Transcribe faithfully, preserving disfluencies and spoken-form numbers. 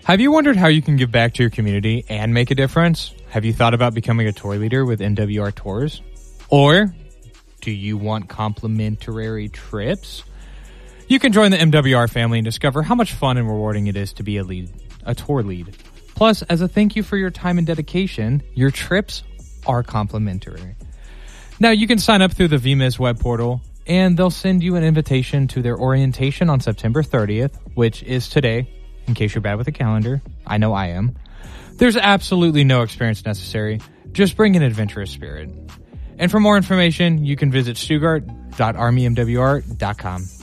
Have you wondered how you can give back to your community and make a difference? Have you thought about becoming a tour leader with M W R Tours? Or do you want complimentary trips? You can join the M W R family and discover how much fun and rewarding it is to be a lead, a tour lead. Plus, as a thank you for your time and dedication, your trips are complimentary. Now, you can sign up through the V M I S web portal, and they'll send you an invitation to their orientation on September thirtieth, which is today, in case you're bad with a calendar. I know I am. There's absolutely no experience necessary. Just bring an adventurous spirit. And for more information, you can visit stuttgart dot army m w r dot com.